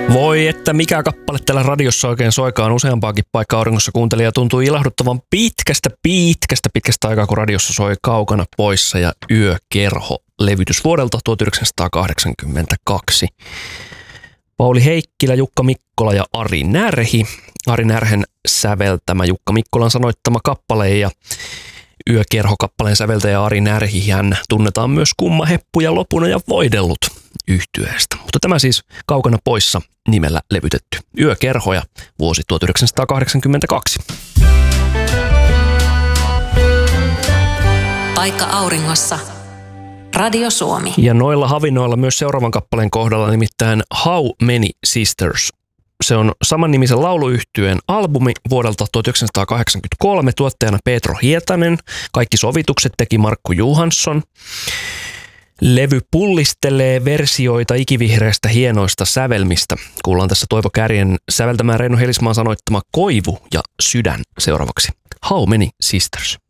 Voi, että mikä kappale täällä radiossa oikein soikaan useampaakin paikkaa auringossa kuuntelija tuntuu ilahduttavan pitkästä aikaa, kun radiossa soi Kaukana poissa ja Yökerho levytys vuodelta 1982. Pauli Heikkilä, Jukka Mikkola ja Ari Närhi. Ari Närhen säveltämä, Jukka Mikkolan sanoittama kappale ja Yökerho-kappaleen säveltäjä Ari Närhi. Hän tunnetaan myös Kumma, Heppu ja Lopunen ja Voidellut -yhtyeestä. Mutta tämä siis Kaukana poissa nimellä levytetty Yökerhoja vuosi 1982. Paikka auringossa. Radio Suomi. Ja noilla havinoilla myös seuraavan kappaleen kohdalla, nimittäin How Many Sisters. Se on samannimisen lauluyhtyeen albumi vuodelta 1983, tuottajana Petro Hietanen. Kaikki sovitukset teki Markku Johansson. Levy pullistelee versioita ikivihreästä hienoista sävelmistä. Kuullaan tässä Toivo Kärjen säveltämään Reino Helismaan sanoittama Koivu ja Sydän seuraavaksi. How Many Sisters?